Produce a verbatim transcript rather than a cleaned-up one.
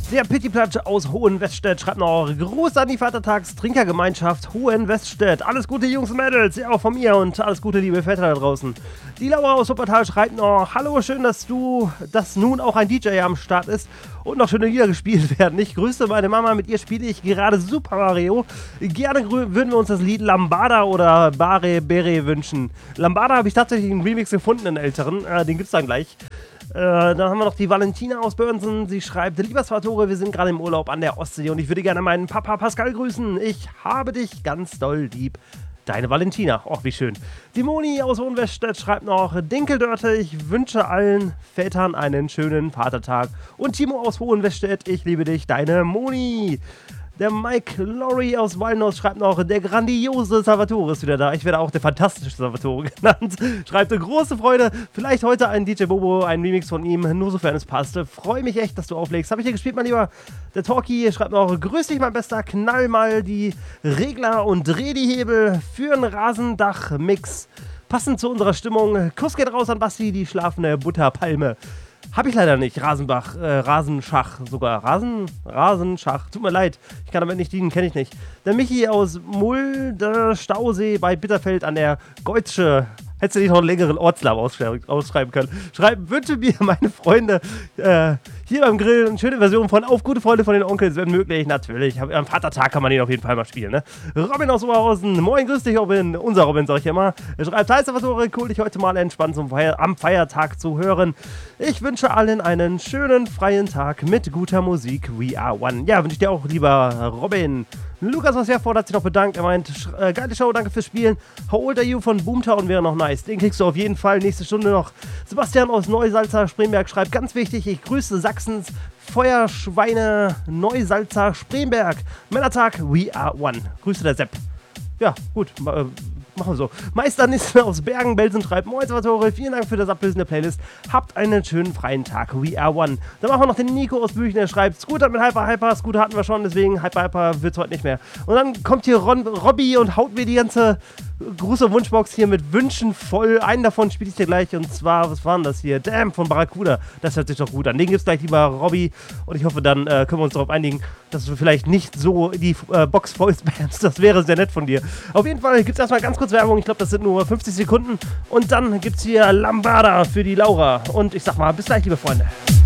Der Pittiplatsch aus Hohenwestedt schreibt noch: Gruß an die Vatertagstrinkergemeinschaft Hohenwestedt. Alles Gute, Jungs und Mädels, ja auch von mir und alles Gute, liebe Väter da draußen. Die Laura aus Wuppertal schreibt noch: Hallo, schön, dass du, dass nun auch ein D J am Start ist und noch schöne Lieder gespielt werden. Ich grüße meine Mama, mit ihr spiele ich gerade Super Mario. Gerne grü- würden wir uns das Lied Lambada oder Bare Bere wünschen. Lambada habe ich tatsächlich einen Remix gefunden, einen älteren, äh, den gibt's dann gleich. Äh, dann haben wir noch die Valentina aus Börnsen. Sie schreibt: Lieber Salvatore, wir sind gerade im Urlaub an der Ostsee und ich würde gerne meinen Papa Pascal grüßen. Ich habe dich ganz doll lieb. Deine Valentina. Och, wie schön. Die Moni aus Hohenwestedt schreibt noch: Dinkeldörte, ich wünsche allen Vätern einen schönen Vatertag. Und Timo aus Hohenwestedt, ich liebe dich. Deine Moni. Der Mike Lorry aus Walnuss schreibt noch: Der grandiose Salvatore ist wieder da. Ich werde auch der fantastische Salvatore genannt. Schreibt: Große Freude. Vielleicht heute ein D J Bobo, ein Remix von ihm, nur sofern es passt. Freue mich echt, dass du auflegst. Habe ich dir gespielt, mein Lieber? Der Talkie schreibt noch: Grüß dich, mein Bester. Knall mal die Regler und dreh die Hebel für einen Rasendach-Mix. Passend zu unserer Stimmung. Kuss geht raus an Basti, die schlafende Butterpalme. Hab ich leider nicht. Rasenbach, äh, Rasenschach sogar. Rasen, Rasenschach. Tut mir leid. Ich kann damit nicht dienen, kenne ich nicht. Der Michi aus Mulde Stausee bei Bitterfeld an der Geutsche. Hättest du nicht noch einen längeren Ortsnamen ausschreiben, ausschreiben können. Schreiben: Wünsche mir meine Freunde äh, hier beim Grill eine schöne Version von Auf gute Freunde von den Onkels, wenn möglich. Natürlich. Am Vatertag kann man den auf jeden Fall mal spielen, ne? Robin aus Oberhausen. Moin, grüß dich, Robin. Unser Robin, sag ich immer. Er schreibt: Hi, Salvatore, cool, dich heute mal entspannt zum Feier- am Feiertag zu hören. Ich wünsche allen einen schönen, freien Tag mit guter Musik. We are one. Ja, wünsche ich dir auch, lieber Robin. Lukas aus Herford hat sich noch bedankt. Er meint: äh, geile Show, danke fürs Spielen. How old are you von Boomtown wäre noch nice. Den kriegst du auf jeden Fall nächste Stunde noch. Sebastian aus Neusalza Spremberg schreibt: Ganz wichtig, ich grüße Sachsens Feuerschweine Neusalza Spremberg. Männertag, we are one. Grüße der Sepp. Ja, gut, äh, machen wir so. Meisternissen aus Bergen-Belsen schreibt: Moin Salvatore, vielen Dank für das Ablösen der Playlist. Habt einen schönen freien Tag. We are one. Dann machen wir noch den Nico aus Büchen, der schreibt: Scooter mit Hyper Hyper. Scooter hatten wir schon, deswegen Hyper Hyper wird's heute nicht mehr. Und dann kommt hier Ron, Robby und haut mir die ganze Gruß- und Wunschbox hier mit Wünschen voll. Einen davon spiele ich dir gleich, und zwar, was war denn das hier? Damn von Barracuda. Das hört sich doch gut an. Den gibt's gleich, lieber Robby. Und ich hoffe, dann äh, können wir uns darauf einigen, dass du vielleicht nicht so die äh, Box voll spammst. Das wäre sehr nett von dir. Auf jeden Fall gibt's erstmal ganz kurz Werbung. Ich glaube, das sind nur fünfzig Sekunden. Und dann gibt's hier Lambada für die Laura. Und ich sag mal, bis gleich, liebe Freunde.